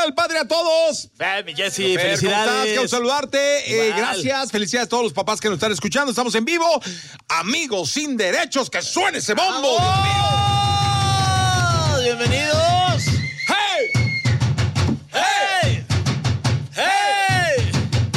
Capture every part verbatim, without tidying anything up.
del Padre a todos. Eh, mi Jesse, Fer, felicidades. ¿cómo estás? Quiero saludarte. Eh, gracias. Felicidades a todos los papás que nos están escuchando. Estamos en vivo. Amigos sin derechos, que suene ese bombo. ¡Oh! Bienvenidos. ¡Hey! ¡Hey! ¡Hey!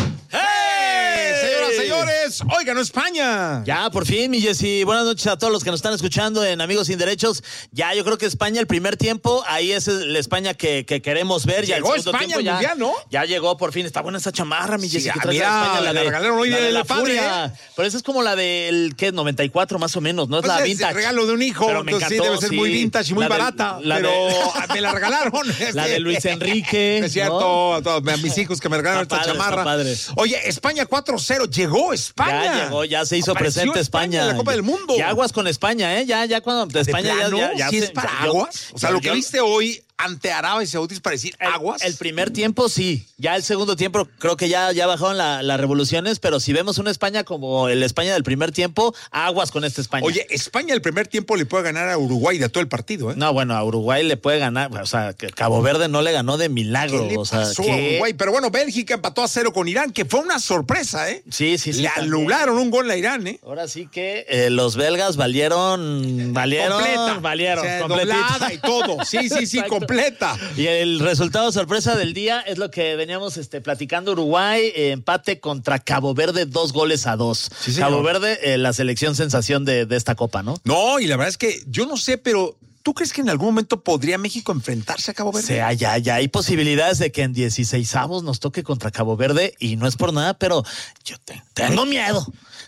¡Hey! Señoras, señores, hoy ganó España. Ya, por fin, mi Jesse. Buenas noches a todos los que nos están escuchando en Amigos Sin Derechos. Ya, yo creo que España, el primer tiempo, ahí es la España que, que queremos ver. Ya Llegó el segundo España tiempo al ya, Mundial, ¿no? Ya llegó por fin. Está buena esa chamarra, mi Jesse. Sí, que trae mira, de España, la de, regalaron hoy la del la padre, Furia. ¿eh? Pero esa es como la del, ¿qué? noventa y cuatro más o menos, ¿no? Es Pues la es vintage. el regalo de un hijo, Pero me entonces sí, encantó, debe ser sí. muy vintage y muy La del- barata. la pero de- me la regalaron. La de Luis Enrique. Es cierto, ¿no? a, todos, a mis hijos que me regalaron Está esta padre, chamarra. está padre. Oye, España cuatro cero, llegó España. Ya llegó, ya se hizo Apareció presente España. en la Copa del Mundo. Y aguas con España, ¿eh? Ya, ya cuando de ¿De España ya, plano? ya, ya ¿Sí se- es para yo- aguas? O sea, yo- lo que yo- viste hoy ante Arabia Saudita es para decir El, aguas. el primer tiempo sí, ya el segundo tiempo creo que ya, ya bajaron la- las revoluciones, pero si vemos una España como el España del primer tiempo, aguas con esta España. Oye, España el primer tiempo le puede ganar a Uruguay de todo el partido, ¿eh? No, bueno, a Uruguay le puede ganar, o sea, que Cabo Verde no le ganó de milagro. ¿Qué le o sea, pasó ¿qué? a Uruguay? Pero bueno, Bélgica empató a cero con Irán, que fue una sorpresa, ¿eh? Sí, sí, sí. Le también. anularon un gol a Irán, ¿eh? Ahora sí que eh, los belgas valieron, valieron, Completa. valieron, O sea, completita. doblada y todo. Sí, sí, sí, Exacto. completa. Y el resultado sorpresa del día es lo que veníamos este, platicando. Uruguay, eh, empate contra Cabo Verde, dos goles a dos. Sí, señor. Cabo Verde, eh, la selección sensación de, de esta copa, ¿no? No, y la verdad es que yo no sé, pero ¿tú crees que en algún momento podría México enfrentarse a Cabo O Verde? sea, ya, ya hay posibilidades de que en dieciseisavos nos toque contra Cabo Verde y no es por nada, pero yo te- tengo miedo.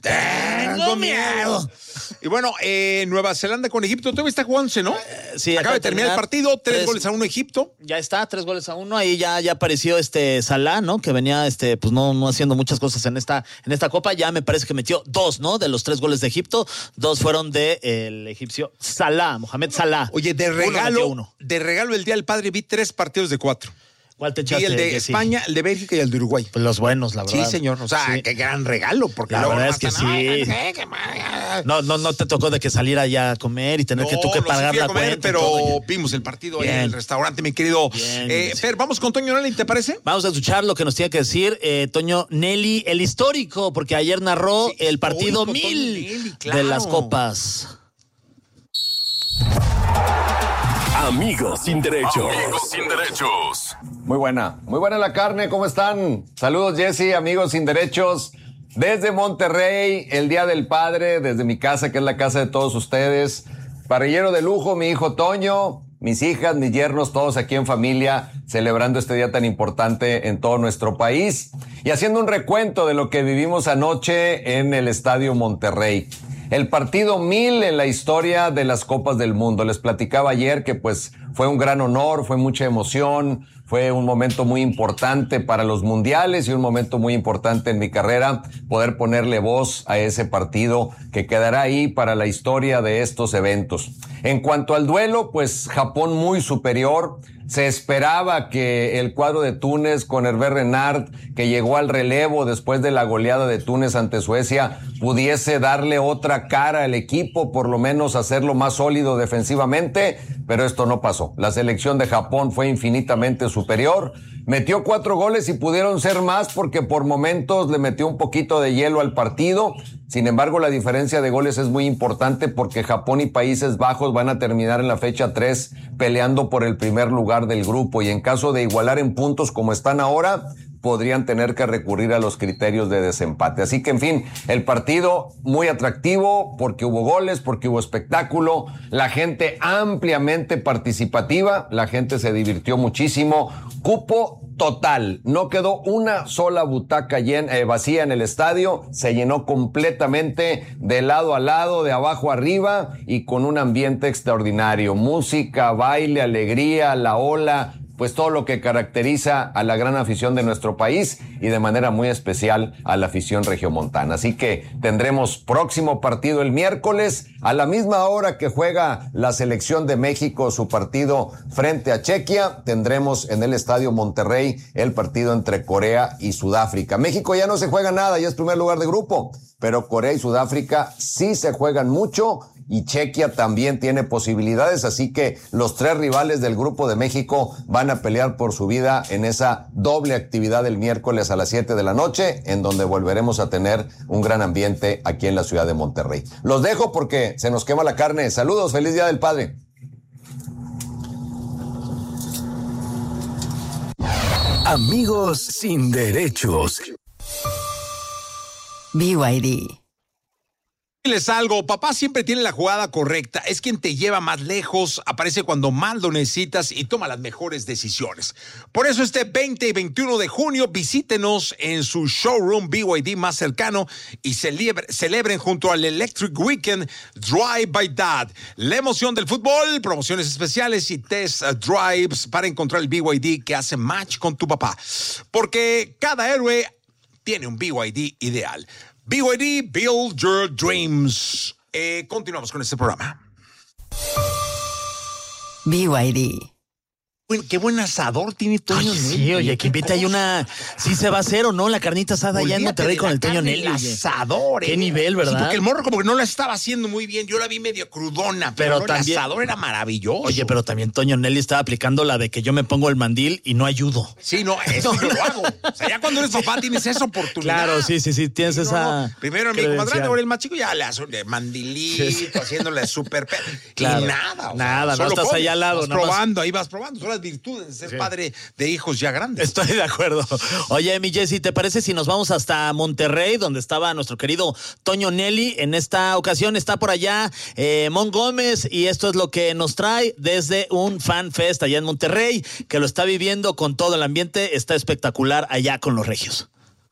Tengo miedo. Y bueno, eh, Nueva Zelanda con Egipto, todavía está jugándose, ¿no? Sí, Acaba de terminar el partido, tres, Tres- goles a uno Egipto. Ya está, tres goles a uno. Ahí ya, ya apareció este Salah, ¿no? Que venía este, pues no, no haciendo muchas cosas en esta, en esta copa. Ya me parece que metió dos, ¿no? De los tres goles de Egipto. Dos fueron de el egipcio Salah, Mohamed Salah. Oye, de Uno metió regalo, uno. de regalo el día del padre vi tres partidos de cuatro. ¿Cuál te Y echaste? el de Jessy? España, el de Bélgica y el de Uruguay. Pues los buenos, la verdad. Sí, señor. O sea, Sí. qué gran regalo, porque La luego verdad nomás es que están, "Ay, sí. no sé, qué mal". No, no, no te tocó de que salir allá a comer y tener que tú que No, no pagar sí fui a la comer, cuenta. y pero todo. vimos el partido ahí Bien. en el restaurante, mi querido. Bien, Eh, sí. Fer, vamos con Toño Nelly, ¿te parece? Vamos a escuchar lo que nos tiene que decir eh, Toño Nelly, el histórico, porque ayer narró Sí, el partido histórico, Toño mil Nelly, claro. de las copas. Amigos sin derechos. Amigos sin derechos. Muy buena, muy buena la carne, ¿cómo están? Saludos Jesse, amigos sin derechos. Desde Monterrey, el Día del Padre, desde mi casa, que es la casa de todos ustedes. Parrillero de lujo, mi hijo Toño, mis hijas, mis yernos, todos aquí en familia, celebrando este día tan importante en todo nuestro país. Y haciendo un recuento de lo que vivimos anoche en el Estadio Monterrey. El partido mil en la historia de las Copas del Mundo. Les platicaba ayer que pues fue un gran honor, fue mucha emoción, fue un momento muy importante para los mundiales y un momento muy importante en mi carrera poder ponerle voz a ese partido que quedará ahí para la historia de estos eventos. En cuanto al duelo, pues Japón muy superior. Se esperaba que el cuadro de Túnez con Hervé Renard, que llegó al relevo después de la goleada de Túnez ante Suecia, pudiese darle otra cara al equipo, por lo menos hacerlo más sólido defensivamente, pero esto no pasó. La selección de Japón fue infinitamente superior, metió cuatro goles y pudieron ser más porque por momentos le metió un poquito de hielo al partido. Sin embargo, la diferencia de goles es muy importante porque Japón y Países Bajos van a terminar en la fecha tres peleando por el primer lugar del grupo y en caso de igualar en puntos como están ahora, podrían tener que recurrir a los criterios de desempate. Así que, en fin, el partido muy atractivo porque hubo goles, porque hubo espectáculo, la gente ampliamente participativa, la gente se divirtió muchísimo, cupo total, no quedó una sola butaca llena, eh, vacía en el estadio, se llenó completamente de lado a lado, de abajo a arriba y con un ambiente extraordinario, música, baile, alegría, la ola, pues todo lo que caracteriza a la gran afición de nuestro país y de manera muy especial a la afición regiomontana. Así que tendremos próximo partido el miércoles a la misma hora que juega la selección de México su partido frente a Chequia. Tendremos en el Estadio Monterrey el partido entre Corea y Sudáfrica. México ya no se juega nada, ya es primer lugar de grupo, pero Corea y Sudáfrica sí se juegan mucho y Chequia también tiene posibilidades, así que los tres rivales del Grupo de México van a pelear por su vida en esa doble actividad el miércoles a las siete de la noche, en donde volveremos a tener un gran ambiente aquí en la ciudad de Monterrey. Los dejo porque se nos quema la carne. Saludos, feliz Día del Padre. Amigos sin derechos. B Y D. Diles algo, papá siempre tiene la jugada correcta, es quien te lleva más lejos, aparece cuando más lo necesitas y toma las mejores decisiones. Por eso este veinte y veintiuno de junio visítenos en su showroom B Y D más cercano y celebre, celebren junto al Electric Weekend Drive by Dad. La emoción del fútbol, promociones especiales y test drives para encontrar el B Y D que hace match con tu papá. Porque cada héroe tiene un B Y D ideal. B Y D, Build Your Dreams. Eh, continuamos con este programa. B Y D. Buen- Qué buen asador tiene Toño Oye, Nelly. sí, oye, que Qué invita ahí cosa. una. Sí se va a hacer o no la carnita asada allá en Olvídate Monterrey de con la el Toño carne, Nelly. el oye. asador, Qué eh. nivel, ¿verdad? Sí, porque el morro como que no la estaba haciendo muy bien. Yo la vi medio crudona, Pero pero, también- el asador era maravilloso. Oye, pero también Toño Nelly estaba aplicando la de que yo me pongo el mandil y no ayudo. Sí, no, eso yo lo hago. O sea, ya cuando eres papá tienes esa oportunidad. Claro, sí, sí, sí, tienes Sí, no, esa. no. Primero mi hijo más grande, credencial. ahora el más chico, ya le hace un mandilito, haciéndole súper... pe- Claro. Y nada. o sea, Nada, no solo estás comes, ahí al lado, Vas nada más. probando, ahí vas probando. Son las virtudes de ser padre de hijos ya grandes. Estoy de acuerdo. Oye, mi Jessy, ¿te parece si nos vamos hasta Monterrey, donde estaba nuestro querido Toño Nelly? En esta ocasión está por allá eh, Mon Gómez y esto es lo que nos trae desde un fan fest allá en Monterrey, que lo está viviendo con todo el ambiente. Está espectacular allá con los regios.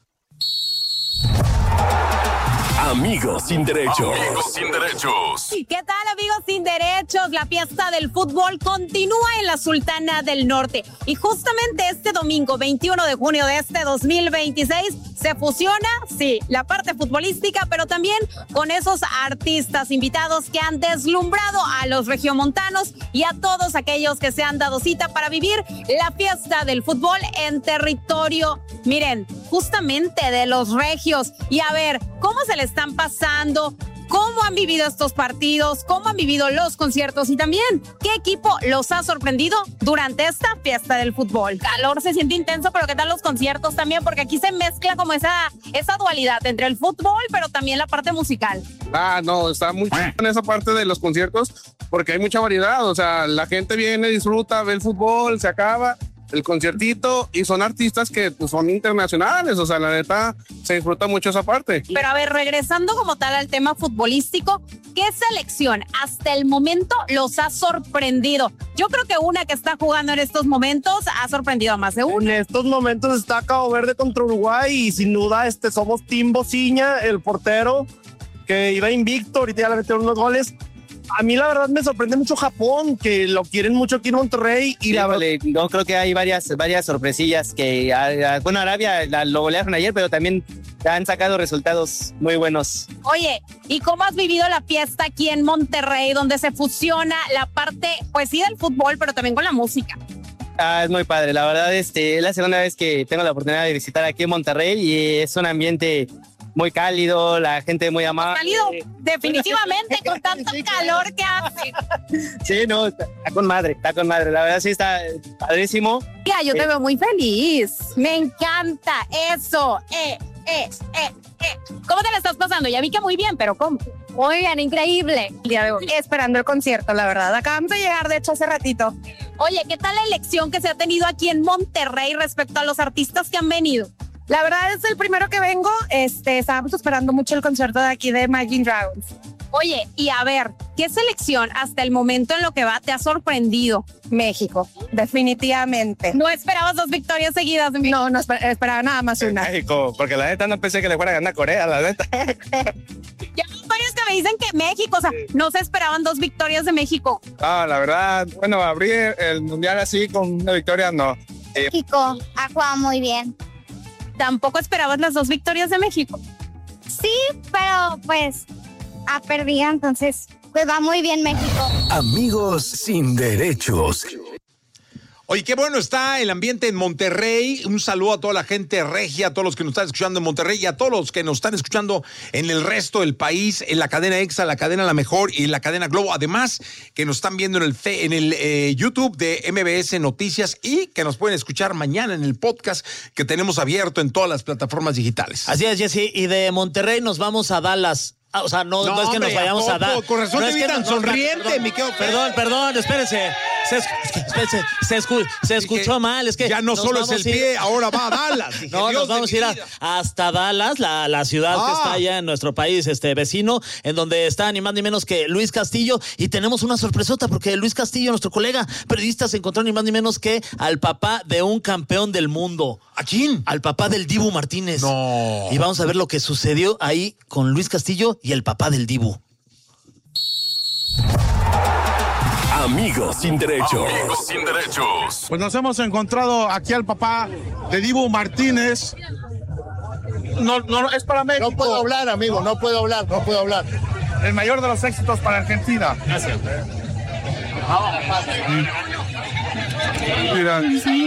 Amigos sin derechos. Amigos sin derechos. ¿Qué tal, amigos sin derechos? La fiesta del fútbol continúa en la Sultana del Norte. Y justamente este domingo, veintiuno de junio de este dos mil veintiséis, se fusiona, sí, la parte futbolística, pero también con esos artistas invitados que han deslumbrado a los regiomontanos y a todos aquellos que se han dado cita para vivir la fiesta del fútbol en territorio, miren, justamente de los regios. Y a ver, ¿cómo se le están pasando? ¿Cómo han vivido estos partidos? ¿Cómo han vivido los conciertos? Y también, ¿qué equipo los ha sorprendido durante esta fiesta del fútbol? Calor se siente intenso, pero ¿qué tal los conciertos también? Porque aquí se mezcla como esa, esa dualidad entre el fútbol, pero también la parte musical. Ah, no, está muy en esa parte de los conciertos porque hay mucha variedad. O sea, la gente viene, disfruta, ve el fútbol, se acaba el conciertito y son artistas que pues, son internacionales. O sea, la neta, se disfruta mucho esa parte. Pero a ver, regresando como tal al tema futbolístico, ¿qué selección hasta el momento los ha sorprendido? Yo creo que una que está jugando en estos momentos ha sorprendido a más de una. En estos momentos está Cabo Verde contra Uruguay y sin duda este, somos Tim Bociña, el portero que iba invicto, ahorita ya le metieron unos goles. A mí la verdad me sorprende mucho Japón, que lo quieren mucho aquí en Monterrey. Y Sí, la vale, no creo que hay varias, varias sorpresillas que, a- a- bueno, Arabia la, lo golearon ayer, pero también han sacado resultados muy buenos. Oye, ¿y cómo has vivido la fiesta aquí en Monterrey, donde se fusiona la parte, pues sí, del fútbol, pero también con la música? Ah, es muy padre, la verdad, este, es la segunda vez que tengo la oportunidad de visitar aquí en Monterrey y es un ambiente muy cálido, la gente muy amable. Cálido, definitivamente, con tanto calor que hace. Sí, no, está, está con madre, está con madre, la verdad sí está padrísimo. Mira, yo te Eh. veo muy feliz. Me encanta eso. Eh, eh, eh, eh. ¿Cómo te la estás pasando? Ya vi que muy bien, pero ¿cómo? Muy bien, increíble. El día de hoy. Esperando el concierto, la verdad. Acabamos de llegar, de hecho, hace ratito. Oye, ¿qué tal la elección que se ha tenido aquí en Monterrey respecto a los artistas que han venido? La verdad es el primero que vengo. Este, estábamos esperando mucho el concierto de aquí de Imagine Dragons. Oye, y a ver, ¿qué selección hasta el momento en lo que va te ha sorprendido? México, definitivamente. ¿No esperabas dos victorias seguidas de mí? No, no esper- esperaba nada más una. México, porque la neta no pensé que le fuera a ganar Corea, la neta. Ya hay varios que me dicen que México, o sea, no se esperaban dos victorias de México. Ah, la verdad, bueno, abrir el mundial así con una victoria, no. México ha jugado muy bien. Tampoco esperabas las dos victorias de México. Sí, pero pues ha perdido, entonces pues va muy bien México. Amigos sin derechos. Oye, qué bueno está el ambiente en Monterrey. Un saludo a toda la gente regia, a todos los que nos están escuchando en Monterrey y a todos los que nos están escuchando en el resto del país, en la cadena Exa, la cadena La Mejor y la cadena Globo. Además, que nos están viendo en el, en el eh, YouTube de M B S Noticias y que nos pueden escuchar mañana en el podcast que tenemos abierto en todas las plataformas digitales. Así es, Jesse. Y de Monterrey nos vamos a Dallas. Ah, o sea, no, no, no es que hombre, nos vayamos a, a dar. Con razón no te es vi que tan no, sonriente, perdón, mi querido. Perdón, perdón, espérense. Se, espérense, se, escu, se escuchó que mal. Es que ya no solo es el pie, ahora va a Dallas. Dije, no, Dios nos vamos a ir a, hasta Dallas, la, la ciudad ah. que está allá en nuestro país, este vecino, en donde está ni más ni menos que Luis Castillo. Y tenemos una sorpresota porque Luis Castillo, nuestro colega periodista, se encontró ni más ni menos que al papá de un campeón del mundo. ¿A quién? Al papá del Dibu Martínez. No. Y vamos a ver lo que sucedió ahí con Luis Castillo y el papá del Dibu. Amigos sin derechos. Amigos sin derechos. Pues nos hemos encontrado aquí al papá de Dibu Martínez. No, no, es para México. No puedo hablar, amigo, no puedo hablar, no puedo hablar. El mayor de los éxitos para Argentina. Gracias. Mira.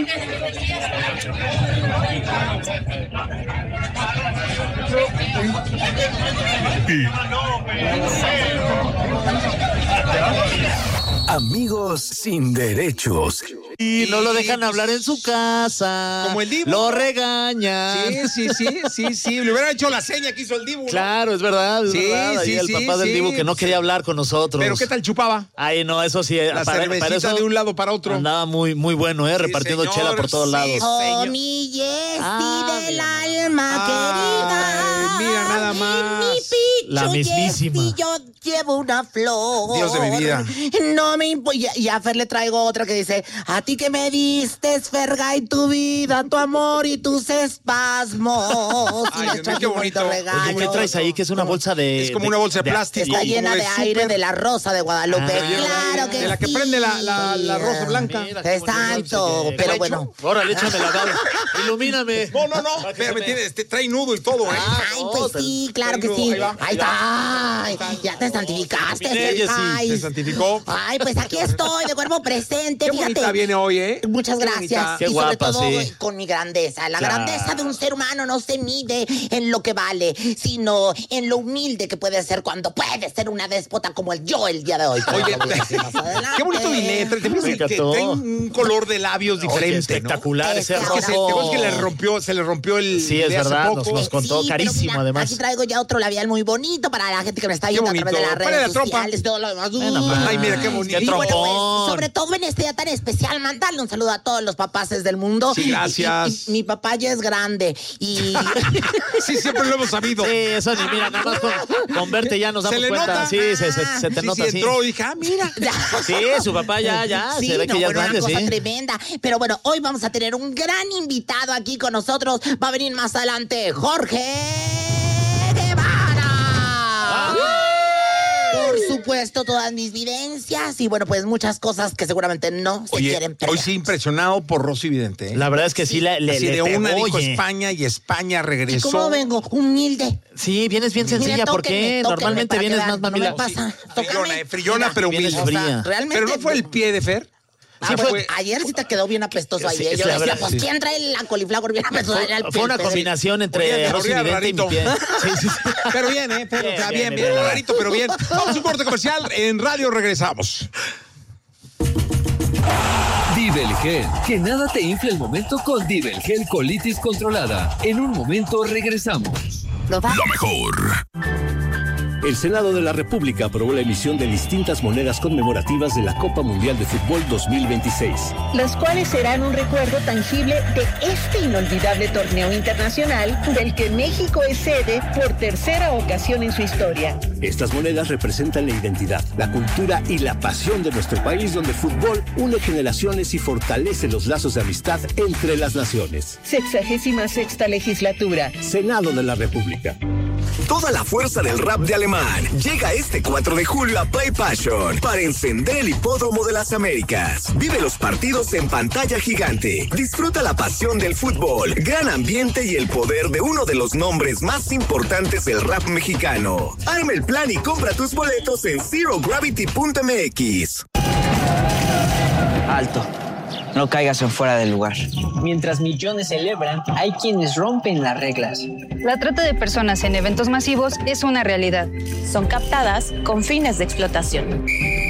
Amigos sin derechos. Y no lo dejan hablar en su casa. Como el Dibu. Lo regañan. Sí, sí, sí, sí, sí. Le hubiera hecho la seña que hizo el Dibu, ¿no? Claro, es verdad, es sí, verdad. Ahí sí, el sí, papá del sí, Dibu que no quería hablar con nosotros. Pero ¿qué tal chupaba? Ay, no, eso sí. La para, cervecita para eso de un lado para otro. Andaba muy, muy bueno, ¿eh? Sí, repartiendo señor, chela por todos sí, lados. Oh, mi Jessy Ah, del mira. alma querida. Ay, mira nada más. Mi picho, La mismísima. Jessy, yo llevo una flor. Dios de mi vida. No me impo- y, y a Fer le traigo otra que dice: a ti que me diste, Fergay, tu vida, tu amor y tus espasmos. Ay, Y nos Dios mío, trae qué un bonito. regalo. Oye, ¿qué traes ahí? Que es una bolsa de... Es como una bolsa de plástico. Está como llena de, aire súper- de la rosa de Guadalupe. Ah, claro que de la que sí. prende la, la, la rosa blanca. Mira, qué Exacto, bonito. ¿Qué pero le echo? bueno. Órale, échame la dado. Ilumíname. No, no, no. Para que Espérame, se me- tiene, este, trae nudo y todo, ¿eh? Ay, pues pero- sí, claro que Tengo- sí. ahí va, Ahí ahí está. Ay, ya te santificaste, Terminé, Fergay. Jessy, Se santificó. Ay, pues aquí estoy, de cuerpo presente, Qué fíjate. bonita viene hoy, ¿eh? Muchas Qué gracias. bonita. Qué y sobre guapa, todo sí. con mi grandeza. La Claro. grandeza de un ser humano no se mide en lo que vale, sino en lo humilde que puede ser cuando puede ser una déspota como el yo el día de hoy. Oye, Pero lo voy a decir más adelante. qué bonito viene. Trae, Me trae, encantó. trae un color de labios Oye, diferente, espectacular ¿no? ese Es que ¿no? Es que se, rojo. ¿te acuerdas que le rompió, se le rompió el Sí, es de hace verdad, poco? nos- nos contó Sí, pero carísimo, mira, además. Aquí traigo ya otro labial muy bonito para la gente que me está Qué viendo a través de bonito. las Ponle redes la trompa. sociales. Todo lo demás. Ven nomás. Ay, mira, qué bonito. Qué Y bueno, pues, trompón. sobre todo en este día tan especial, mandarle un saludo a todos los papaces del mundo. Sí, gracias. Y- y- y mi papá ya es grande y Sí, siempre lo hemos sabido. Sí, eso ni mira, nada más con, con verte ya nos Se damos le cuenta. nota. Sí, se, se- se te Sí, nota sí, así. entró y dije, ah, mira. Sí, su papá ya, ya, sí, se ve no, que ya bueno, es grande, una cosa sí. tremenda. Pero bueno, hoy vamos a tener un gran invitado aquí con nosotros. Va a venir más adelante Jorge Guevara. Por supuesto, todas mis vivencias y bueno, pues muchas cosas que seguramente no se Oye, quieren perder. hoy sí impresionado por Rosy Vidente, ¿eh? La verdad es que sí, le, le, Así le de pegó, una dijo oye. España y España ¿Y regresó. cómo vengo? Humilde. Sí, vienes bien sencilla, Mira, ¿por tóquenme, qué? tóquenme Normalmente para que vienes vean, más no me mamila. pasa. Frillona, Tócame. eh, frillona, Mira, pero vienes humilde. fría. realmente. Pero no fue el pie de Fer. Ah, Sí, bueno, fue- ayer sí te quedó bien apestoso Sí, ahí. ¿eh? es Yo la decía, verdad, pues, sí. ¿quién trae la coliflor bien apestoso? Era el Fue una Pedro. combinación entre Oye, Rosy olía Vidente y mi rarito. pie. Sí, sí, sí. Pero bien, ¿eh? Pero, Bien, o sea, bien, bien, bien, bien, bien. rarito, pero bien. Vamos a un corte comercial. En radio regresamos. Divel Gel. Que nada te infle el momento con Divel Gel Colitis Controlada. En un momento regresamos. Lo mejor. El Senado de la República aprobó la emisión de distintas monedas conmemorativas de la Copa Mundial de Fútbol dos mil veintiséis. Las cuales serán un recuerdo tangible de este inolvidable torneo internacional del que México es sede por tercera ocasión en su historia. Estas monedas representan la identidad, la cultura y la pasión de nuestro país, donde el fútbol une generaciones y fortalece los lazos de amistad entre las naciones. Sexagésima sexta legislatura. Senado de la República. Toda la fuerza del rap de Alemán llega este cuatro de julio a Play Passion para encender el hipódromo de las Américas. Vive los partidos en pantalla gigante. Disfruta la pasión del fútbol, gran ambiente y el poder de uno de los nombres más importantes del rap mexicano. Arma el plan y compra tus boletos en zero gravity punto m x. Alto. no caigas en fuera del lugar. Mientras millones celebran, hay quienes rompen las reglas. La trata de personas en eventos masivos es una realidad. Son captadas con fines de explotación.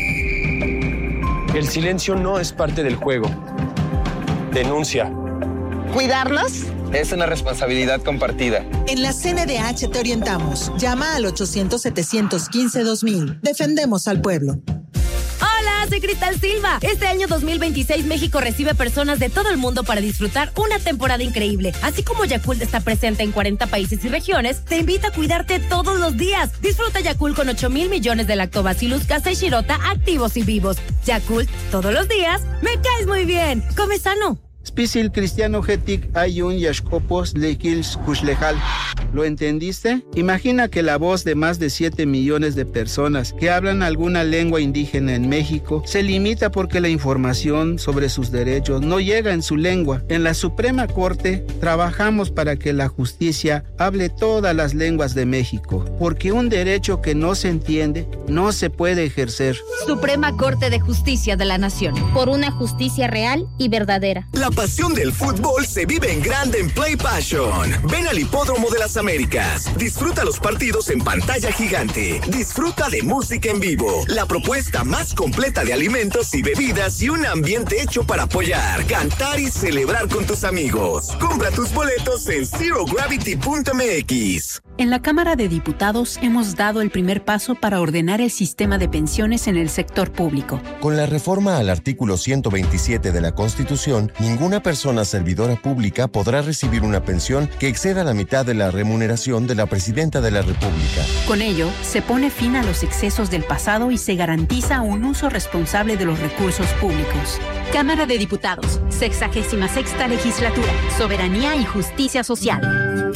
El silencio no es parte del juego. Denuncia. ¿Cuidarlos? Es una responsabilidad compartida. En la C N D H te orientamos. Llama al ochocientos, setecientos quince, dos mil. Defendemos al pueblo. Hola, soy Cristal Silva. Este año dos mil veintiséis México recibe personas de todo el mundo para disfrutar una temporada increíble. Así como Yakult está presente en cuarenta países y regiones, te invita a cuidarte todos los días. Disfruta Yakult con ocho mil millones de lactobacillus casei shirota activos y vivos. Yakult, todos los días, me caes muy bien. Come sano. Spisil cristiano getic ayun yashkopos lekils kushlejal. ¿Lo entendiste? Imagina que la voz de más de siete millones de personas que hablan alguna lengua indígena en México se limita porque la información sobre sus derechos no llega en su lengua. En la Suprema Corte trabajamos para que la justicia hable todas las lenguas de México, porque un derecho que no se entiende no se puede ejercer. Suprema Corte de Justicia de la Nación. Por una justicia real y verdadera. La pasión del fútbol se vive en grande en Play Passion. Ven al Hipódromo de las Américas. Disfruta los partidos en pantalla gigante. Disfruta de música en vivo. La propuesta más completa de alimentos y bebidas y un ambiente hecho para apoyar, cantar y celebrar con tus amigos. Compra tus boletos en zero gravity punto m x. En la Cámara de Diputados hemos dado el primer paso para ordenar el sistema de pensiones en el sector público. Con la reforma al artículo ciento veintisiete de la Constitución, ninguna persona servidora pública podrá recibir una pensión que exceda la mitad de la remuneración de la Presidenta de la República. Con ello, se pone fin a los excesos del pasado y se garantiza un uso responsable de los recursos públicos. Cámara de Diputados, sexagésima sexta legislatura, soberanía y justicia social.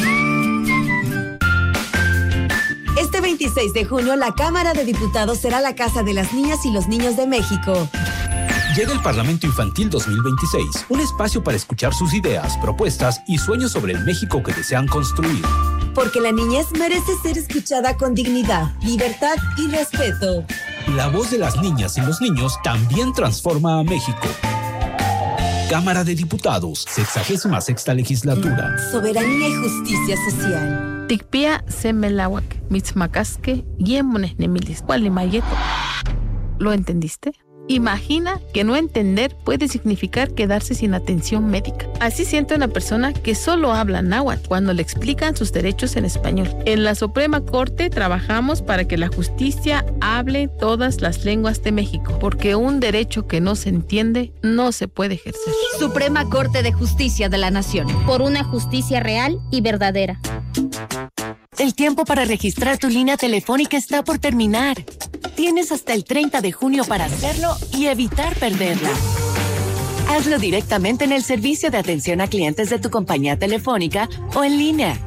Este veintiséis de junio, la Cámara de Diputados será la casa de las niñas y los niños de México. Llega el Parlamento Infantil dos mil veintiséis, un espacio para escuchar sus ideas, propuestas y sueños sobre el México que desean construir. Porque la niñez merece ser escuchada con dignidad, libertad y respeto. La voz de las niñas y los niños también transforma a México. Cámara de Diputados, sexagésima sexta legislatura. Soberanía y justicia social. Tikpia semelawak, mitzmacasque, yemones nemilis, gualimayeto. ¿Lo entendiste? Imagina que no entender puede significar quedarse sin atención médica. Así siente una persona que solo habla náhuatl cuando le explican sus derechos en español. En la Suprema Corte trabajamos para que la justicia hable todas las lenguas de México, porque un derecho que no se entiende no se puede ejercer. Suprema Corte de Justicia de la Nación. Por una justicia real y verdadera. El tiempo para registrar tu línea telefónica está por terminar. Tienes hasta el treinta de junio para hacerlo y evitar perderla. Hazlo directamente en el servicio de atención a clientes de tu compañía telefónica o en línea.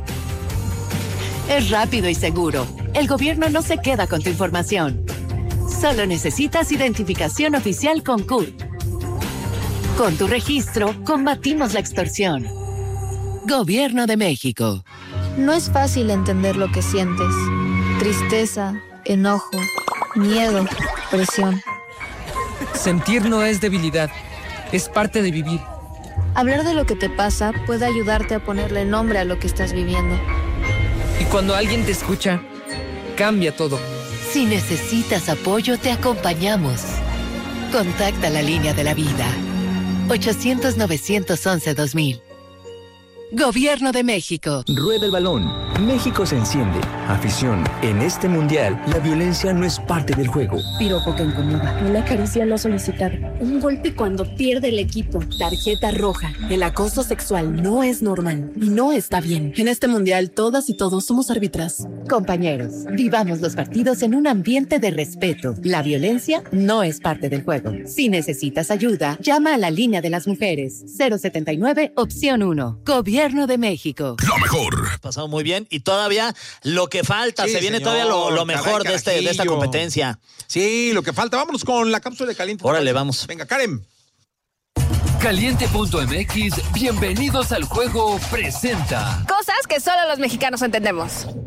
Es rápido y seguro. El gobierno no se queda con tu información. Solo necesitas identificación oficial con C U R. Con tu registro, combatimos la extorsión. Gobierno de México. No es fácil entender lo que sientes. Tristeza, enojo, miedo, presión. Sentir no es debilidad, es parte de vivir. Hablar de lo que te pasa puede ayudarte a ponerle nombre a lo que estás viviendo. Y cuando alguien te escucha, cambia todo. Si necesitas apoyo, te acompañamos. Contacta la línea de la vida. ochocientos, novecientos once, dos mil. Gobierno de México. Rueda el balón. México se enciende. Afición. En este mundial, la violencia no es parte del juego. Piropo que incomoda. Una caricia no solicitada. Un golpe cuando pierde el equipo. Tarjeta roja. El acoso sexual no es normal y no está bien. En este mundial, todas y todos somos árbitras. Compañeros, vivamos los partidos en un ambiente de respeto. La violencia no es parte del juego. Si necesitas ayuda, llama a la línea de las mujeres. cero setenta y nueve, opción uno. Gobierno Gobierno de México. Lo mejor. Pasado muy bien. Y todavía lo que falta. Sí, se viene señor, todavía lo, lo mejor de, este, de esta competencia. Sí, lo que falta. Vámonos con la cápsula de Caliente. Órale, vamos. Venga, Karen. Caliente punto m x, bienvenidos al juego presenta. Cosas que solo los mexicanos entendemos.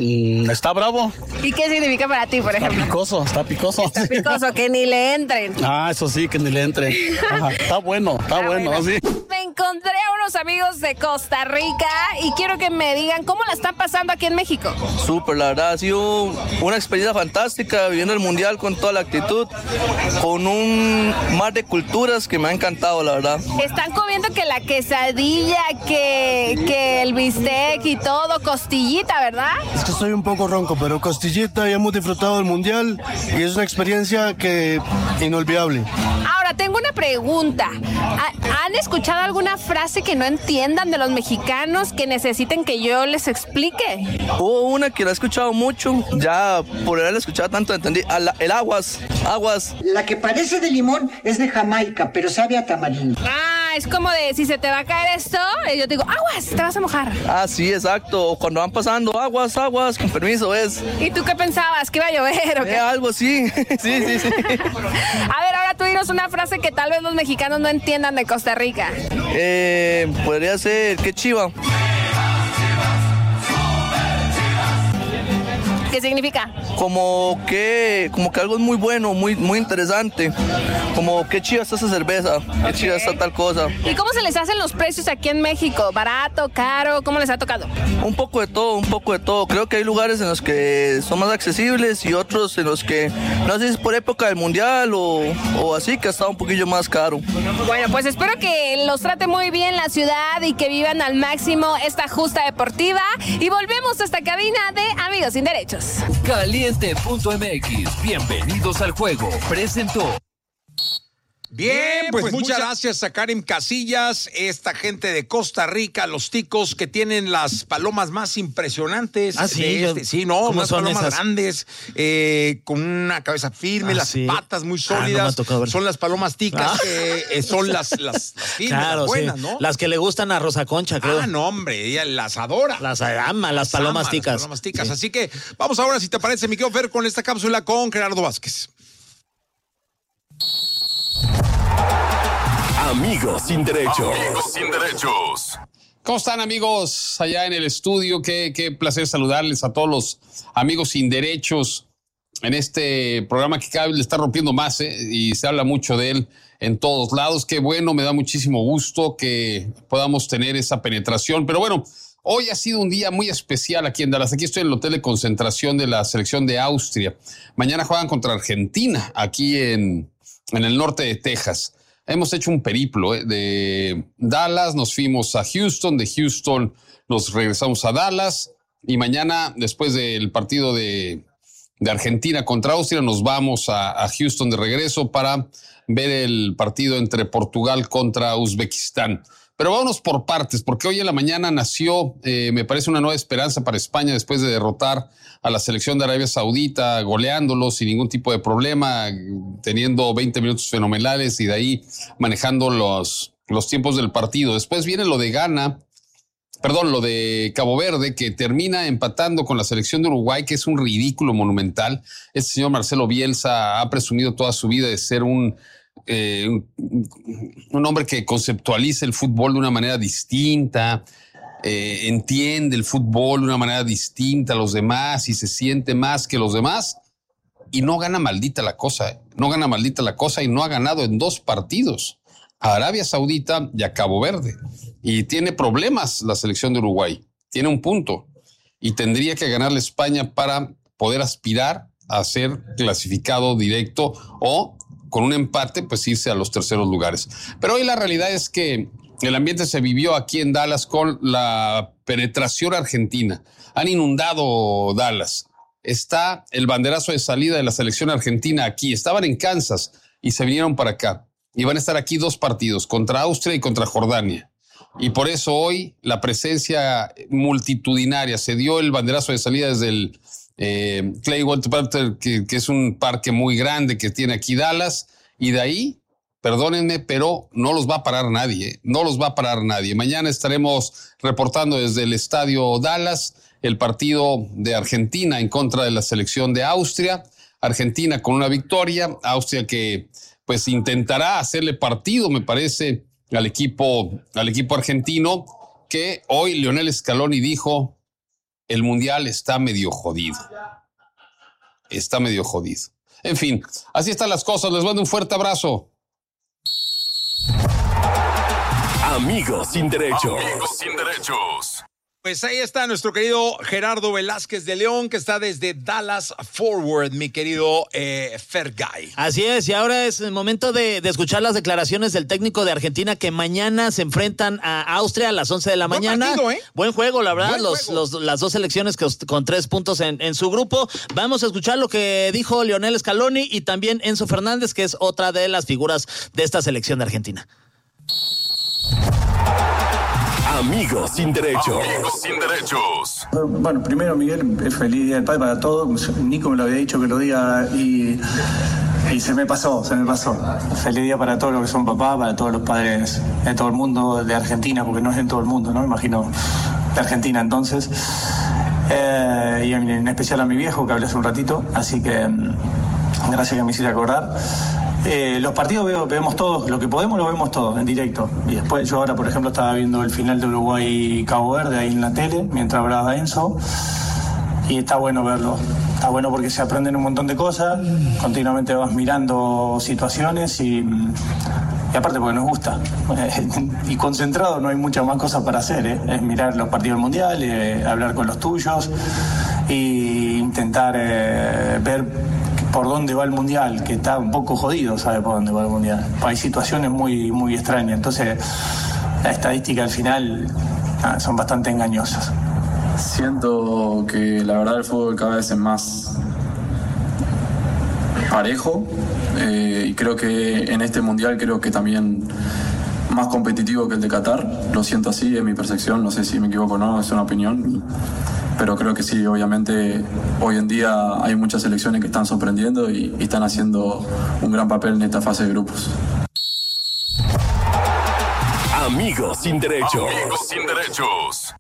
Mm, está bravo. ¿Y qué significa para ti, por ejemplo? Está picoso, está picoso. Está picoso, que ni le entren. Ah, eso sí, que ni le entre. Ajá, está bueno, está, está bueno, bueno, sí. Me encontré a unos amigos de Costa Rica y quiero que me digan cómo la están pasando aquí en México. Súper, la verdad, ha sido una experiencia fantástica, viviendo el Mundial con toda la actitud, con un mar de culturas que me ha encantado, la verdad. Están comiendo que la quesadilla, que, que el bistec y todo, costillita, ¿verdad? Es que estoy un poco ronco, pero costillita, y hemos disfrutado del Mundial y es una experiencia que inolvidable. Ahora, tengo una pregunta. ¿Han escuchado alguna frase que no entiendan de los mexicanos que necesiten que yo les explique? Hubo una que la he escuchado mucho, ya por haberla escuchado tanto entendí, el aguas, aguas. La que parece de limón es de Jamaica, pero sabe a tamarindo. Ah, es como de si se te va a caer esto, yo te digo, aguas, te vas a mojar. Ah, sí, exacto, cuando van pasando, aguas, aguas, con permiso, es. ¿Y tú qué pensabas? ¿Que iba a llover o qué? Eh, algo así, sí, sí, sí. A ver, ahora tú dinos una frase que tal vez los mexicanos no entiendan de Costa Rica. Eh, podría ser, qué chiva. ¿Qué significa? Como que, como que algo es muy bueno, muy, muy interesante. Como qué chiva está esa cerveza, qué okay. chiva está tal cosa. ¿Y cómo se les hacen los precios aquí en México? ¿Barato, caro? ¿Cómo les ha tocado? Un poco de todo, un poco de todo. Creo que hay lugares en los que son más accesibles y otros en los que, no sé si es por época del mundial o, o así, que ha estado un poquillo más caro. Bueno, pues espero que los trate muy bien la ciudad y que vivan al máximo esta justa deportiva. Y volvemos a esta cabina de Amigos Sin Derechos. Caliente punto M X, bienvenidos al juego, presentó. Bien, pues, pues muchas mucha... gracias a Karim Casillas, esta gente de Costa Rica, los ticos que tienen las palomas más impresionantes. Ah, sí, de este. Sí, no, unas palomas esas? grandes, eh, con una cabeza firme, ah, las sí. patas muy sólidas. Ah, no son las palomas ticas, ah. que eh, son las, las, las firmes, claro, las buenas, sí. ¿no? Las que le gustan a Rosa Concha, creo. Ah, no, hombre, ella las adora. Las ama, las palomas ama, ticas. Las palomas ticas. Sí. Así que vamos ahora, si te parece, mi querido Fer, con esta cápsula con Gerardo Vázquez. Amigos Sin Derechos. Amigos Sin Derechos. ¿Cómo están, amigos? Allá en el estudio, qué, qué placer saludarles a todos los amigos sin derechos en este programa que cada vez le está rompiendo más, ¿eh? Y se habla mucho de él en todos lados. Qué bueno, me da muchísimo gusto que podamos tener esa penetración. Pero bueno, hoy ha sido un día muy especial aquí en Dallas. Aquí estoy en el hotel de concentración de la selección de Austria. Mañana juegan contra Argentina, aquí en, en el norte de Texas. Hemos hecho un periplo ¿eh? de Dallas, nos fuimos a Houston, de Houston nos regresamos a Dallas y mañana, después del partido de, de Argentina contra Austria, nos vamos a, a Houston de regreso para ver el partido entre Portugal contra Uzbekistán. Pero vámonos por partes, porque hoy en la mañana nació, eh, me parece, una nueva esperanza para España después de derrotar a la selección de Arabia Saudita, goleándolo sin ningún tipo de problema, teniendo veinte minutos fenomenales y de ahí manejando los, los tiempos del partido. Después viene lo de Ghana, perdón, lo de Cabo Verde, que termina empatando con la selección de Uruguay, que es un ridículo monumental. Este señor Marcelo Bielsa ha presumido toda su vida de ser un... Eh, un, un hombre que conceptualiza el fútbol de una manera distinta, eh, entiende el fútbol de una manera distinta a los demás y se siente más que los demás y no gana maldita la cosa, eh. no gana maldita la cosa y no ha ganado en dos partidos, a Arabia Saudita y a Cabo Verde, y tiene problemas la selección de Uruguay, tiene un punto y tendría que ganarle a España para poder aspirar a ser clasificado directo o con un empate, pues irse a los terceros lugares. Pero hoy la realidad es que el ambiente se vivió aquí en Dallas con la penetración argentina. Han inundado Dallas. Está el banderazo de salida de la selección argentina aquí. Estaban en Kansas y se vinieron para acá. Y van a estar aquí dos partidos, contra Austria y contra Jordania. Y por eso hoy la presencia multitudinaria. Se dio el banderazo de salida desde el Eh, Clay Walter Parker, que, que es un parque muy grande que tiene aquí Dallas, y de ahí, perdónenme, pero no los va a parar nadie, ¿eh? no los va a parar nadie. Mañana estaremos reportando desde el estadio Dallas el partido de Argentina en contra de la selección de Austria. Argentina con una victoria, Austria que pues intentará hacerle partido, me parece, al equipo, al equipo argentino, que hoy Lionel Scaloni dijo: el Mundial está medio jodido. Está medio jodido. En fin, así están las cosas. Les mando un fuerte abrazo. Amigos sin derechos. Amigos sin derechos. Pues ahí está nuestro querido Gerardo Velázquez de León, que está desde Dallas Forward, mi querido eh, Fergay. Así es, y ahora es el momento de, de escuchar las declaraciones del técnico de Argentina, que mañana se enfrentan a Austria a las once de la Buen mañana. partido, ¿eh? Buen juego, la verdad, Buen los, juego. los, las dos selecciones que, con tres puntos en, en su grupo. Vamos a escuchar lo que dijo Lionel Scaloni y también Enzo Fernández, que es otra de las figuras de esta selección de Argentina. Amigos sin derechos. Amigos sin derechos. Bueno, primero, Miguel, feliz Día del Padre para todos. Nico me lo había dicho que lo diga y, y se me pasó, se me pasó. Feliz día para todos los que son papás, para todos los padres de todo el mundo, de Argentina, porque no es en todo el mundo, ¿no? Me imagino de Argentina entonces. Eh, y en especial a mi viejo, que hablé hace un ratito, así que gracias que me hiciste acordar. Eh, los partidos veo, vemos todos, lo que podemos lo vemos todos en directo. Y después yo ahora, por ejemplo, estaba viendo el final de Uruguay-Cabo Verde ahí en la tele, mientras hablaba Enzo, y está bueno verlo. Está bueno porque se aprenden un montón de cosas, continuamente vas mirando situaciones y, y aparte porque nos gusta. Y concentrado no hay muchas más cosas para hacer, ¿eh? Es mirar los partidos del Mundial, eh, hablar con los tuyos e intentar eh, ver por dónde va el Mundial, que está un poco jodido, sabe por dónde va el Mundial. Hay situaciones muy, muy extrañas, entonces la estadística al final ah, son bastante engañosas. Siento que la verdad el fútbol cada vez es más parejo eh, y creo que en este Mundial creo que también más competitivo que el de Qatar. Lo siento así, es mi percepción, no sé si me equivoco o no, es una opinión. Pero creo que sí, obviamente hoy en día hay muchas selecciones que están sorprendiendo y, y están haciendo un gran papel en esta fase de grupos. Amigos sin derechos. Amigos sin derechos.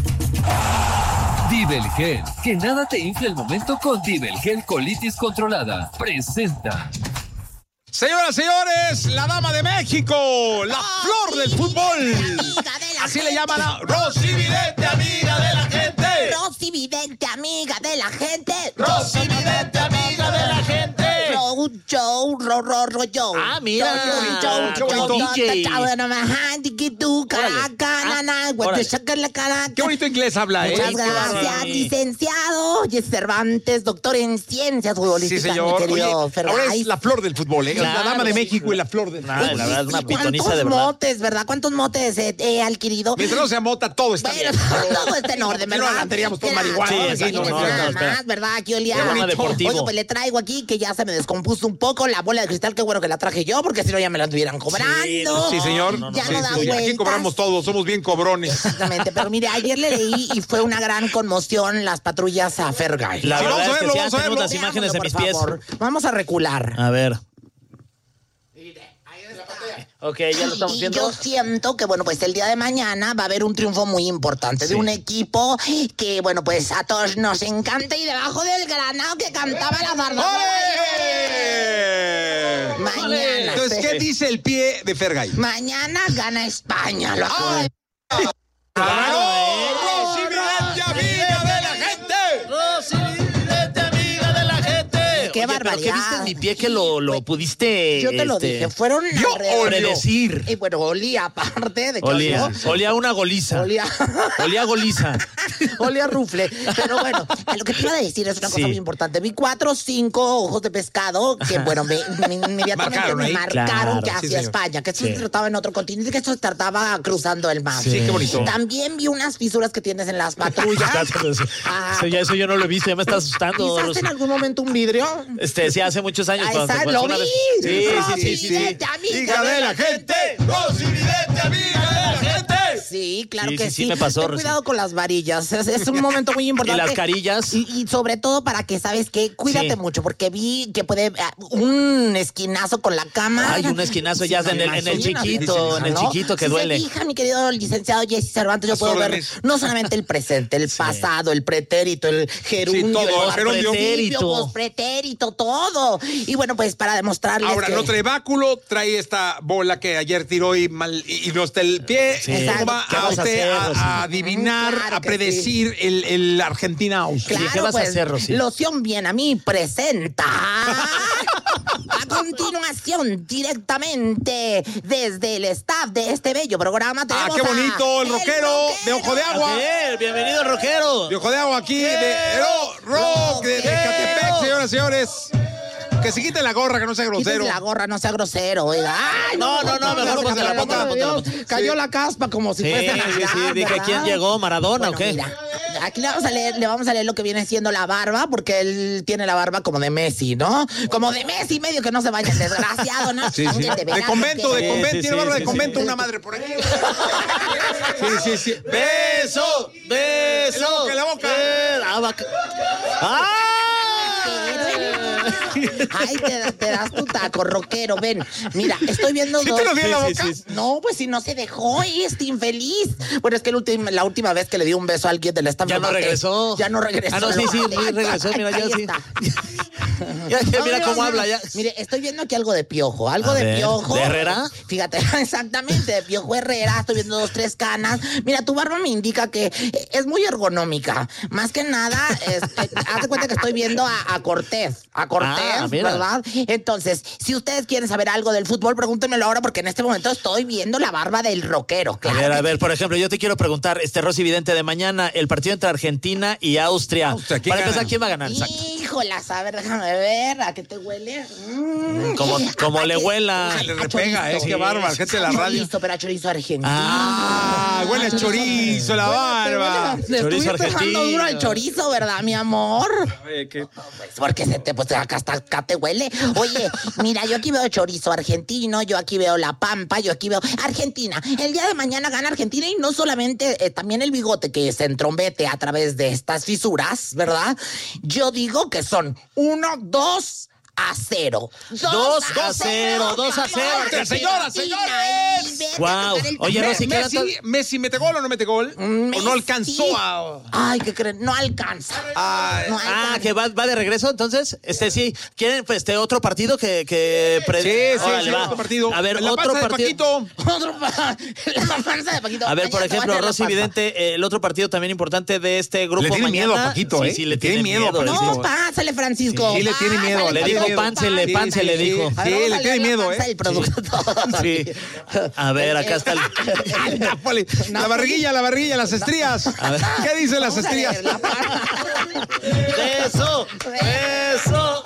Dibelgel, que nada te infle el momento con Dibelgel Colitis Controlada. Presenta. Señoras, señores, la dama de México, la flor del fútbol. Así le llaman a Rosy Vidente, amiga de la gente. Rosy Vidente, amiga de la gente. Rosy Vidente, amiga de la gente. Row, Joe, ro, ro, ro, Joe. Ah, mira. Qué bonito. Qué Qué bonito inglés habla, ¿eh? Muchas gracias, licenciado Cervantes, doctor en ciencias futbolísticas, Sí, señor. mi querido Oye, ahora Fergay. es la flor del fútbol, ¿eh? Claro, la dama de sí, México y la flor del Nah, fútbol. la verdad es una pitoniza ¿Cuántos de verdad. motes, verdad? ¿Cuántos motes he, he adquirido? Mientras no se mota, todo está Bueno, bien. todo está en orden, Si no, ¿verdad? andaríamos todos Mira, marihuanos. todos Sí, aquí no, no, no, nada no, espera. más, ¿verdad? Aquí olía. Programa deportivo. Oye, pues le traigo aquí que ya se me descompuso un poco la bola de cristal. Qué bueno que la traje yo, porque si no ya me la estuvieran cobrando. Sí, señor. Ya Sí, no da sí, aquí vueltas. cobramos todos, somos bien cobrones. Exactamente, pero mire, ayer le leí y fue una gran conmoción las patrullas a Fergay. La Sí, verdad vamos a es que verlo, sí, vamos a tenemos verlo. las imágenes en mis Por pies. favor. Vamos a recular. A ver. Ok, ya lo estamos Y viendo. yo siento que, bueno, pues el día de mañana va a haber un triunfo muy importante Sí. de un equipo que, bueno, pues a todos nos encanta y debajo del granado que cantaba la zarzuela. Mañana. Entonces, ¿qué dice el pie de Fergay? Mañana gana España. Lo acabo de- Rosy Vidente, amiga de la gente. Rosy Vidente, amiga de la gente. Qué Oye, pero ¿qué barbaridad. viste en mi pie que lo, lo pudiste Yo te lo este, dije, fueron ¿Vio alrededor- o no? predecir? Y bueno, olía aparte de que Olía, olió. olía una goliza. Olía. Olía goliza. Olía rufle. Pero bueno, a lo que te iba a decir es una cosa Sí. muy importante. Vi cuatro o cinco ojos de pescado que, bueno, me, me- inmediatamente Marcaron me ahí. marcaron Claro, que sí, hacia señor. España, que esto Sí. se trataba en otro continente, que esto se trataba cruzando el mar. Sí, qué bonito. También vi unas fisuras que tienes en las patrullas. Ah, Eso, ya, eso yo no lo he visto, ya me está asustando. ¿Pisaste en algún momento un vidrio? Este, sí, hace muchos años. Ahí cuando está, fue lo una vi. vez- Sí, Rosy sí, sí, sí, sí. Vidente, amiga Amiga de la gente. Rosy Vidente, amiga de la gente. Sí, claro Sí, que sí, sí. sí me pasó, Ten Rosy. cuidado con las varillas. Es, es un momento muy Y importante. las carillas. Y, y sobre todo para que, ¿sabes qué? Cuídate Sí. mucho, porque vi que puede ah, un esquinazo con la cama. Ay, un esquinazo ya en el, en el Imagínate, chiquito, en el ¿no? chiquito que Si duele. Se fija, mi querido licenciado Jesse Cervantes, yo A puedo sus ver órdenes. no solamente el presente, el pasado, el pretérito, el gerundio, Sí, todo, el el gerundio. pretérito, pospretérito, todo. Y bueno, pues para demostrarles Ahora, que... no trae báculo, trae esta bola que ayer tiró y mal y, y no está el pie. Sí. ¿Cómo Exacto. va Qué a usted hacer, a, Rosy? a adivinar, Claro a que predecir el, el Argentina-Austria. Claro, ¿qué vas pues, a hacer, Rosy? Loción Bien a mí presenta a continuación directamente desde el staff de este bello programa Ah, tenemos qué bonito, el a rockero de Ojo de Agua. Bien, bienvenido, rockero. De Ojo de Agua aquí, de Ro- Rock, de, de Catepec, señoras y señores. Que se quite la gorra, que no sea grosero. Quítese la gorra, no sea grosero, oiga. Ay, No, no, no, mejor ponte la por ponte Dios, la cayó la caspa como si Sí, fuese sí, Navidad, sí, dije, ¿verdad? ¿quién llegó? ¿Maradona Bueno, o qué? Mira, aquí le vamos a leer, le vamos a leer lo que viene siendo la barba, porque él tiene la barba como de Messi, ¿no? Como de Messi medio que no se vaya el desgraciado, ¿no? Sí, sí. De, De convento, de Sí, convento, sí, tiene sí, barba sí, de convento, sí. una madre por aquí. Sí, sí, sí. Beso, beso. En la boca, en la boca. Eh, la vaca. ¡Ah! Ay, te, te das tu taco, rockero, ven. Mira, estoy viendo ¿Sí dos. te lo di en la Sí, boca? sí, sí. No, pues si no se dejó, este infeliz. Bueno, es que el último- la última vez que le di un beso a alguien del staff. Ya no nomás que- regresó. Ya no regresó. Ah, no, sí, sí, Lo- sí, regresó. Mira, Ahí ya sí. está. Ya, ya, No, mira no, cómo no. habla ya. Mire, estoy viendo aquí algo de Piojo, algo A de ver, Piojo. ¿de Herrera? Fíjate, exactamente, de Piojo Herrera, estoy viendo dos, tres canas. Mira, tu barba me indica que es muy ergonómica. Más que nada, es, eh, haz de cuenta que estoy viendo a, a Cortés, a Cortés, Ah, mira. ¿verdad? Entonces, si ustedes quieren saber algo del fútbol, pregúntenmelo ahora, porque en este momento estoy viendo la barba del rockero. A Claro ver, a que ver, sí. por ejemplo, yo te quiero preguntar, este Rosy Vidente de mañana, el partido entre Argentina y Austria. Austria, ¿quién Para empezar, gana? ¿quién va a ganar? Exacto. Híjolas, a ver, déjame ver, ¿a qué te huele? Mm. Como, como le huela. Se le A repega, chorizo. eh, qué bárbaro, gente de la radio. Chorizo, pero a chorizo argentino. Ah, huele a chorizo la barba. Le Chorizo estoy empezando argentino. duro al chorizo, ¿verdad, mi amor? ¿Qué? Pues porque se te, pues acá hasta acá te huele. Oye, mira, yo aquí veo chorizo argentino, yo aquí veo la pampa, yo aquí veo Argentina. El día de mañana gana Argentina y no solamente eh, también el bigote que se entrombete a través de estas fisuras, ¿verdad? Yo digo que son uno, dos a cero. Dos a cero, dos a cero. Argentina, señoras, señores. Guau. Oye, Rosy, ¿qué Messi, ganas? ¿Messi mete gol o no mete gol? ¿O no alcanzó a...? Ay, ¿qué creen? No alcanza. Ay, No Ah, alcanza. que va, va de regreso, entonces, este sí, ¿quieren pues, este otro partido que, que pre- Sí, sí, Órale, sí, va. otro partido. A ver, En la otro panza de partido. Paquito. Otro pa- la panza de Paquito. A ver, por Mañana te va ejemplo, a hacer la Rosy panza. Vidente, eh, el otro partido también importante de este grupo Le tiene mañana. miedo a Paquito, Sí, ¿eh? sí, le Le tiene tiene miedo a miedo. Paquito. No, pásale, Francisco. Sí, le tiene miedo, Pásale, le Le tiene dijo miedo. pánsele, Sí, pánsele, sí, dijo. sí. A ver, Sí, vamos le a tiene leer la miedo, panza ¿eh? del productor. Sí. A ver, acá está el... La poli- La barriguilla, la barriguilla, las estrías. ¿Qué dicen las Vamos a estrías? leer la panza. ¡Eso! ¡Eso!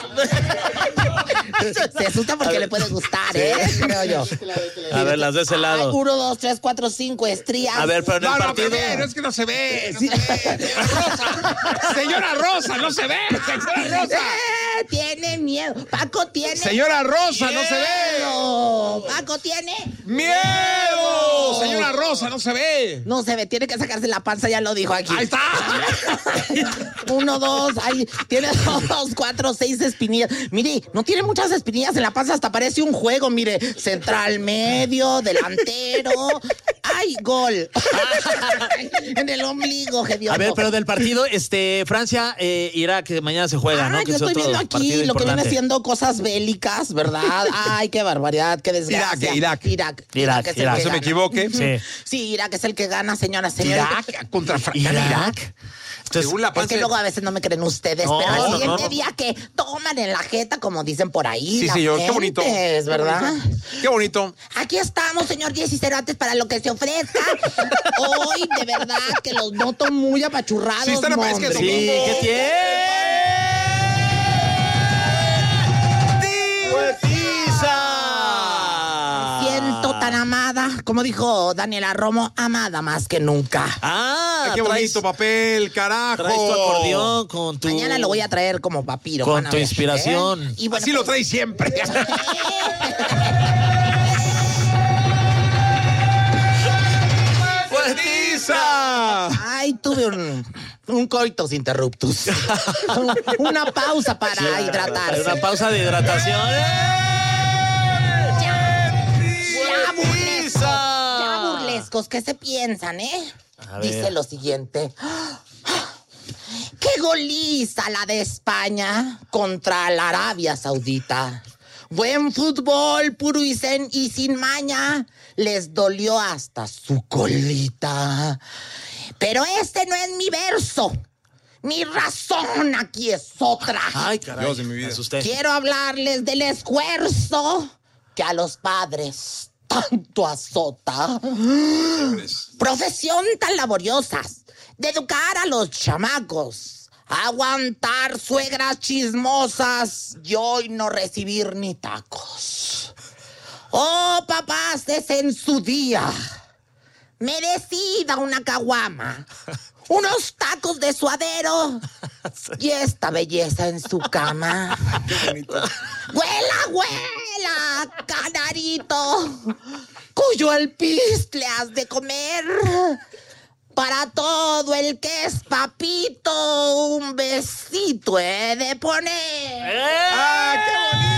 Se asusta porque le puede gustar, ¿eh? Creo yo. A ver, las de ese Ay, lado. uno, dos, tres, cuatro, cinco estrías. A ver, pero en el No, no, partido... bebé, no es que no se ve. No se ve. Rosa. Señora Rosa, no se ve. Señora Rosa. ¡Eh! Tiene miedo. Paco tiene Señora Rosa, no se ve. miedo. Paco tiene ¡Miedo! Señora Rosa, no se ve. No se ve, tiene que sacarse la panza, ya lo dijo aquí. Ahí está. Uno, dos, ahí tiene dos, cuatro, seis espinillas. Mire, no tiene muchas espinillas en la panza, hasta parece un juego, mire. Central, medio, delantero. ¡Ay, gol! En el ombligo, hediondo. A ver, pero del partido, este, Francia, eh, Irak, que mañana se juega, ¿no? Ah, Que yo es estoy otro viendo aquí partido lo que viene importante. siendo cosas bélicas, ¿verdad? Ay, qué barbaridad, qué desgracia. Irak, Irak. Irak, es el Irak. que No se me gana. equivoque. Sí. Sí, Irak es el que gana, señoras, señores. Irak contra Francia. Irak. Entonces, Según la Es panza. que luego a veces no me creen ustedes, No, pero al no, siguiente no. día que toman en la jeta, como dicen por ahí. Sí, las señor, qué bonito. gentes, ¿verdad? Qué bonito. Aquí estamos, señor Jessy Cervantes, para lo que se ofrezca. Hoy, de verdad, que los noto muy apachurrados. Sí, están apa- es que hombre. sí, ¿qué tiene? Siento tan amada, como dijo Daniela Romo, amada más que nunca. Ah, Ay, qué traes- bonito papel, carajo. Traes tu acordeón con tu... Mañana lo voy a traer como papiro. Con van a tu ver, inspiración. ¿eh? Y bueno, Así lo trae siempre. ¡Fuertiza! Ay, tuve un, un coitus interruptus. Una pausa para hidratarse. Una pausa de hidratación. Ya burlescos, ya burlescos, ¿qué se piensan, eh? A ver. Dice lo siguiente. ¡Qué goliza la de España contra la Arabia Saudita! Buen fútbol, puro y, sen, y sin maña. Les dolió hasta su colita. Pero este no es mi verso. Mi razón aquí es otra. Ay, caray. Dios de mi vida. Quiero hablarles del esfuerzo que a los padres tanto azota. Profesión tan laboriosa de educar a los chamacos, aguantar suegras chismosas y hoy no recibir ni tacos. Oh, papás, es en su día. Merecida una caguama, unos tacos de suadero y esta belleza en su cama. Qué bonito. ¡Huela, huela, canarito! Cuyo alpiste has de comer. Para todo el que es papito, un besito he de poner. ¡Eh! ¡Ah, qué bonito!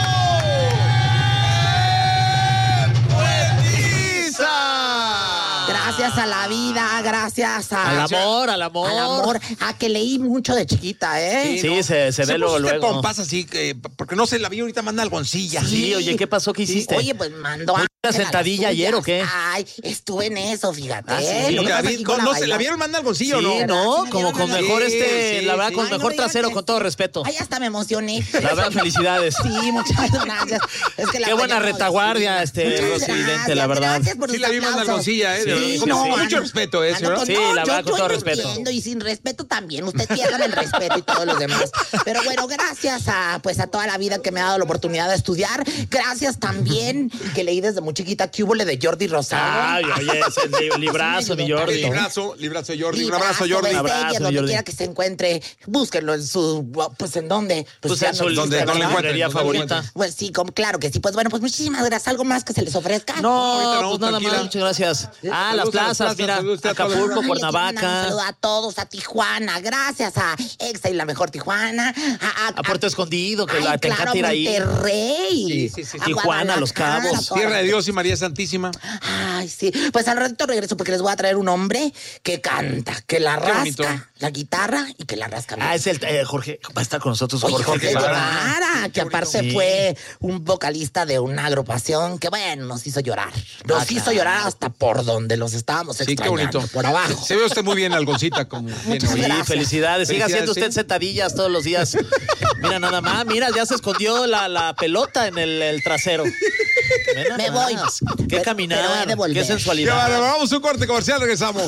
Gracias a la vida, gracias a... Al amor, al amor. Al amor, a que leí mucho de chiquita, ¿eh? Sí, sí, se, se ve luego, luego. Pompas así, que, porque no sé, la vi ahorita, manda algoncilla. Sí, sí, oye, ¿qué pasó? ¿Qué hiciste? Oye, pues mandó a... ¿Una sentadilla ayer o qué? Ay, estuve en eso, fíjate. Ah, sí. ¿eh? Lo que La pasa vi, es que no, con no la sé, ¿la baila- vieron manda algoncillo o Sí, no? no, Sí, como sí, con sí, mejor este, sí, la verdad, sí. con Ay, no mejor digan trasero, que- con todo respeto. Ay, hasta me emocioné. La verdad, felicidades. Sí, muchas gracias. Es que la Qué buena verdad, retaguardia, este, Muchas Rosy Vidente, gracias, la verdad. Gracias por Sí, sus la vi manda aplausos. algoncilla, ¿eh? Sí, con, sí, con sí. mucho respeto, ¿eh, Ah, no, señora? pues Sí, no, la yo- verdad, con yo todo lo respeto. entiendo, y sin respeto también. Usted pierda el respeto y todos los demás. Pero bueno, gracias a pues a toda la vida que me ha dado la oportunidad de estudiar. Gracias también que leí desde muy chiquita que hubo le de Jordi Rosado. Ay, oye, ese li- librazo, mi Jordi. Librazo, librazo, Jordi. Un Librazo, abrazo, Jordi. Bestella, abrazo, donde Jordi. quiera que se encuentre, búsquenlo en su, pues en dónde, Pues ya en su no existe, donde no le ¿verdad? encuentren, librería donde no le favorita. encuentren. Pues sí, como, claro que sí. Pues bueno, pues muchísimas gracias. ¿Algo más que se les ofrezca? No, Ahorita no, pues nada tranquila. más, muchas gracias. Ah, Saludos las a las plazas, plazas, mira, saludos a todos. Acapulco, Ay, le quiero mandar un Cuernavaca, saludo a todos, a Tijuana, gracias a Exa y la mejor Tijuana, a, a, a Puerto Escondido, que ay, la te claro, encanta ir ahí. Monterrey, Sí, sí, sí. a Tijuana, Los Guadalajara, Cabos. todas Tierra de las- Dios y María Santísima. Ay, sí. Pues al ratito regreso porque les voy a traer un hombre que canta, que la Qué bonito. rasca la guitarra y que la rasca bien. Ah, es el eh, Jorge, va a estar con nosotros Oye, Jorge, Jorge Guevara. Guevara, que aparte Sí. fue un vocalista de una agrupación que, bueno, nos hizo llorar. Nos Ah, hizo claro. llorar hasta por donde los estábamos Sí, qué extrañando, bonito. por abajo. Se ve usted muy bien, algoncita, como bien Muchas hoy. Sí, gracias. felicidades. Siga Felicidades, haciendo usted sí. sentadillas todos los días. Mira, nada más. Mira, ya se escondió la, la pelota en el, el trasero. Ve nada Me voy. más. Qué Pero- pero he caminar, de volver. qué Qué sensualidad. bárbaro. Vamos a un corte comercial, regresamos.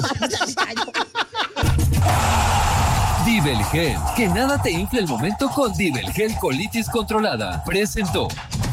Divel Gel, que nada te infle el momento con Divel Gel Colitis Controlada. Presentó.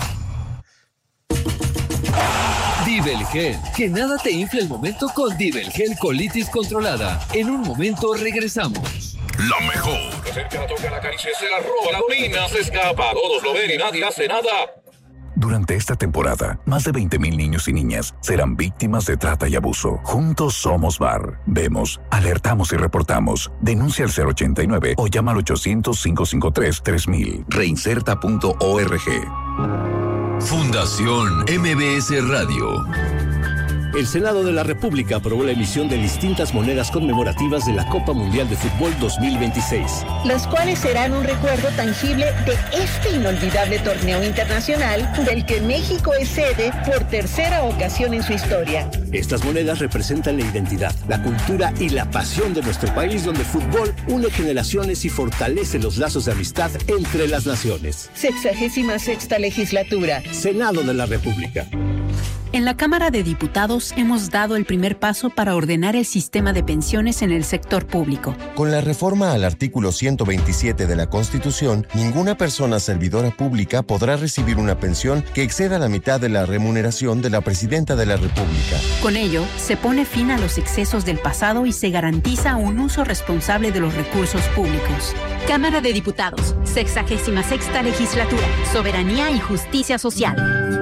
Divel Gel, que nada te infle el momento con Divel Gel Colitis Controlada. En un momento regresamos. La mejor. El que la toca, la acaricia, se la roba, la orina, se escapa. Todos lo ven y nadie hace nada. Durante esta temporada, más de veinte mil niños y niñas serán víctimas de trata y abuso. Juntos somos B A R. Vemos, alertamos y reportamos. Denuncia al cero ochenta y nueve o llama al ochocientos, cinco cinco tres, tres mil. Reinserta punto org. Fundación M B S Radio. El Senado de la República aprobó la emisión de distintas monedas conmemorativas de la Copa Mundial de Fútbol dos mil veintiséis. Las cuales serán un recuerdo tangible de este inolvidable torneo internacional del que México es sede por tercera ocasión en su historia. Estas monedas representan la identidad, la cultura y la pasión de nuestro país, donde el fútbol une generaciones y fortalece los lazos de amistad entre las naciones. Sexagésima sexta legislatura. Senado de la República. En la Cámara de Diputados hemos dado el primer paso para ordenar el sistema de pensiones en el sector público. Con la reforma al artículo ciento veintisiete de la Constitución, ninguna persona servidora pública podrá recibir una pensión que exceda la mitad de la remuneración de la Presidenta de la República. Con ello, se pone fin a los excesos del pasado y se garantiza un uso responsable de los recursos públicos. Cámara de Diputados, sexagésima sexta legislatura, soberanía y justicia social.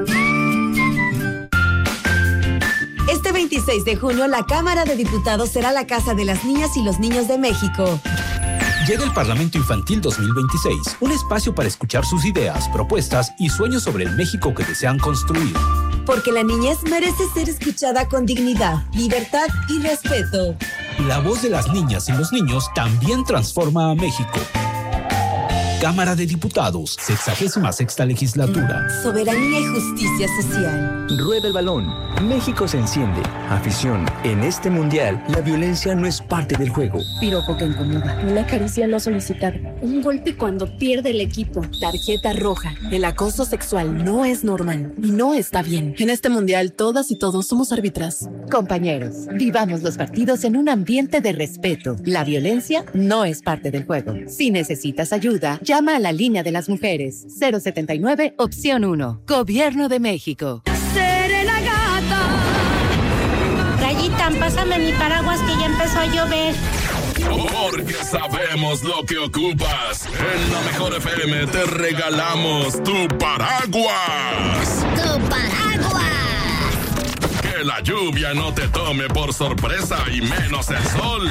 Este veintiséis de junio, la Cámara de Diputados será la casa de las niñas y los niños de México. Llega el Parlamento Infantil dos mil veintiséis, un espacio para escuchar sus ideas, propuestas y sueños sobre el México que desean construir. Porque la niñez merece ser escuchada con dignidad, libertad y respeto. La voz de las niñas y los niños también transforma a México. Cámara de Diputados, sexagésima sexta legislatura. Soberanía y justicia social. Rueda el balón. México se enciende. Afición. En este mundial, la violencia no es parte del juego. Piropo que incomoda. Una caricia no solicitada. Un golpe cuando pierde el equipo. Tarjeta roja. El acoso sexual no es normal y no está bien. En este mundial, todas y todos somos árbitras. Compañeros, vivamos los partidos en un ambiente de respeto. La violencia no es parte del juego. Si necesitas ayuda, llama a la línea de las mujeres. cero setenta y nueve, opción uno. Gobierno de México. Seré la gata. Rayita, pásame mi paraguas que ya empezó a llover. Porque sabemos lo que ocupas. En la Mejor F M te regalamos tu paraguas. ¡Tu paraguas! Que la lluvia no te tome por sorpresa y menos el sol.